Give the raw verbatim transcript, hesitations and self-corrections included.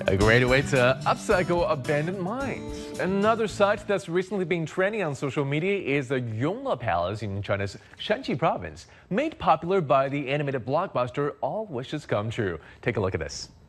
A great way to upcycle abandoned mines. Another site that's recently been trending on social media is the Yonghe Palace in China's Shanxi province, made popular by the animated blockbuster All Wishes Come True. Take a look at this.